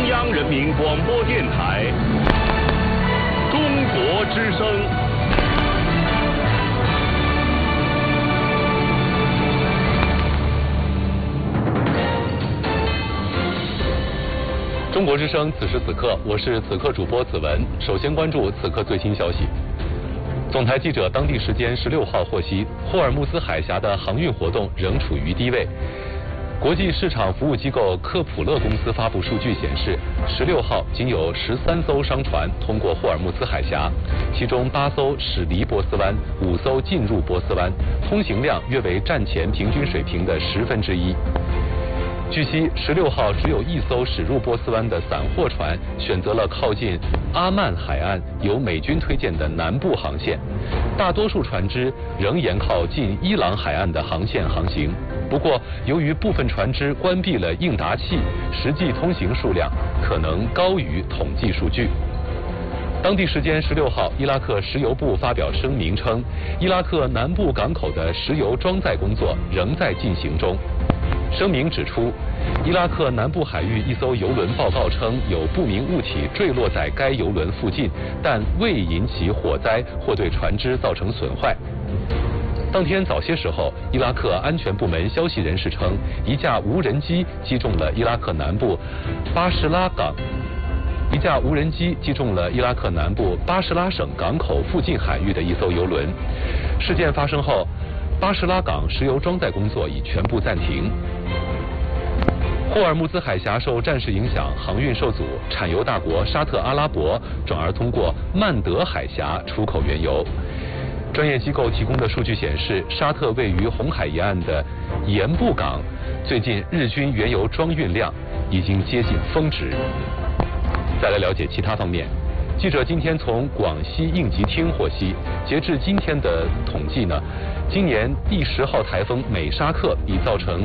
央人民广播电台中国之声。中国之声，此时此刻，我是此刻主播子文。首先关注此刻最新消息。总台记者当地时间16号获悉，霍尔木兹海峡的航运活动仍处于低位。国际市场服务机构科普勒公司发布数据显示，16号仅有13艘商船通过霍尔木兹海峡，其中8艘驶离波斯湾，5艘进入波斯湾，通行量约为战前平均水平的1/10。据悉，16号只有1艘驶入波斯湾的散货船选择了靠近阿曼海岸由美军推荐的南部航线，大多数船只仍沿靠近伊朗海岸的航线航行。不过，由于部分船只关闭了应答器，实际通行数量可能高于统计数据。当地时间16号，伊拉克石油部发表声明称，伊拉克南部港口的石油装载工作仍在进行中。声明指出，伊拉克南部海域一艘油轮报告称有不明物体坠落在该油轮附近，但未引起火灾或对船只造成损坏。当天早些时候，伊拉克安全部门消息人士称，一架无人机击中了伊拉克南部巴士拉港。一架无人机击中了伊拉克南部巴士拉省港口附近海域的一艘油轮。事件发生后，巴士拉港石油装载工作已全部暂停。霍尔木兹海峡受战事影响，航运受阻，产油大国沙特阿拉伯转而通过曼德海峡出口原油。专业机构提供的数据显示，沙特位于红海沿岸的盐布港最近日均原油装运量已经接近峰值。再来了解其他方面，记者今天从广西应急厅获悉，截至今天的统计呢，今年第10号台风美沙克已造成